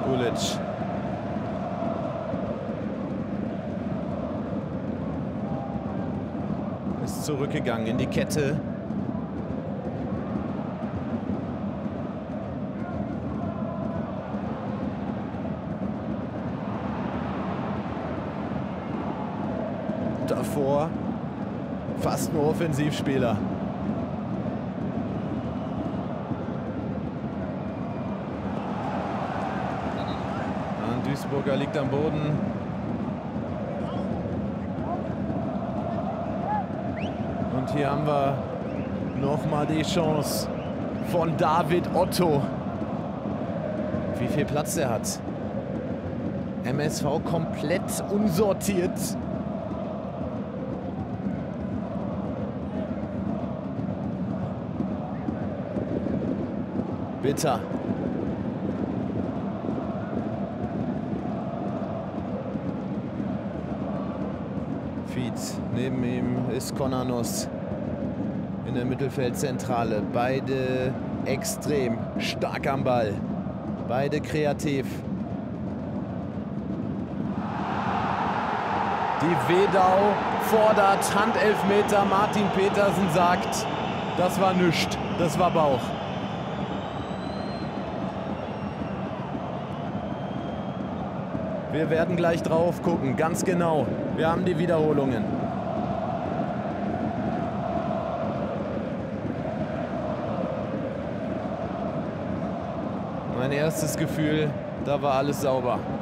Ulic. Ist zurückgegangen in die Kette. Davor fast nur Offensivspieler. Ein Duisburger liegt am Boden. Und hier haben wir nochmal die Chance von David Otto. Wie viel Platz er hat. MSV komplett unsortiert. Bitter. Fietz, neben ihm ist Konanos in der Mittelfeldzentrale. Beide extrem stark am Ball. Beide kreativ. Die Wedau fordert Handelfmeter. Martin Petersen sagt, das war nichts, das war Bauch. Wir werden gleich drauf gucken, ganz genau. Wir haben die Wiederholungen. Mein erstes Gefühl, da war alles sauber.